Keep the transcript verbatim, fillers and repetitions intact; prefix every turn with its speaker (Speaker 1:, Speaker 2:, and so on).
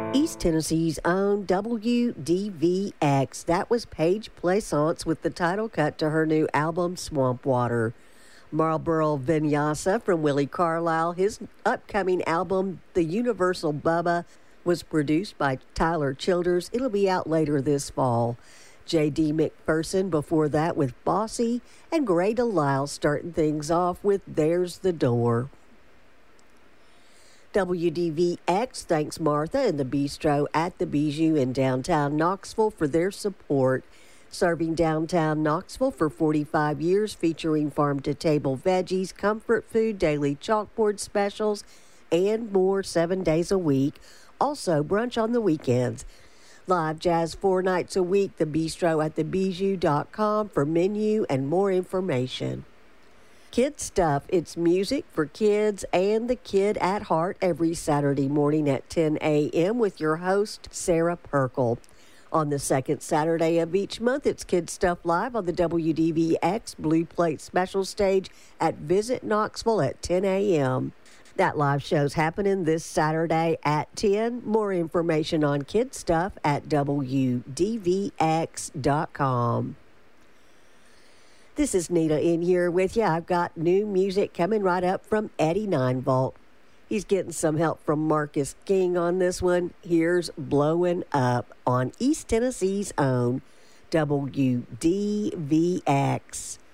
Speaker 1: East Tennessee's own W D V X. That was Paige Plaisance with the title cut to her new album, Swamp Water. Marlboro Vinyasa from Willie Carlisle. His upcoming album, The Universal Bubba, was produced by Tyler Childers. It'll be out later this fall. J D McPherson before that with Bossy, and Gray Delisle starting things off with There's the Door. W D V X thanks Martha and the Bistro at the Bijou in downtown Knoxville for their support. Serving downtown Knoxville for forty-five years, featuring farm-to-table veggies, comfort food, daily chalkboard specials, and more seven days a week. Also, brunch on the weekends. Live jazz four nights a week, the Bistro at the bijou dot com for menu and more information. Kid Stuff, it's music for kids and the kid at heart every Saturday morning at ten a.m. with your host, Sarah Perkle. On the second Saturday of each month, it's Kid Stuff Live on the W D V X Blue Plate Special Stage at Visit Knoxville at ten a.m. That live show's happening this Saturday at ten. More information on Kid Stuff at W D V X dot com. This is Nita in here with you. I've got new music coming right up from Eddie Ninevolt. He's getting some help from Marcus King on this one. Here's Blowin' Up on East Tennessee's own W D V X.